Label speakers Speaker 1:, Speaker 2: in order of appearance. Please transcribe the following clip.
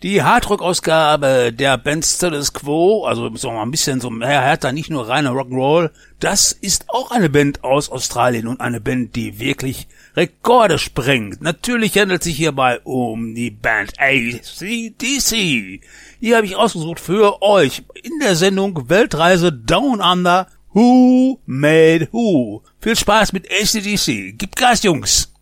Speaker 1: Die Hardrock-Ausgabe der Band Status Quo, also so ein bisschen so mehr härter, nicht nur reiner Rock'n'Roll, das ist auch eine Band aus Australien und eine Band, die wirklich Rekorde sprengt. Natürlich handelt es sich hierbei um die Band AC/DC. Die habe ich ausgesucht für euch in der Sendung Weltreise Down Under. Who Made Who? Viel Spaß mit AC/DC. Gib Gas, Jungs!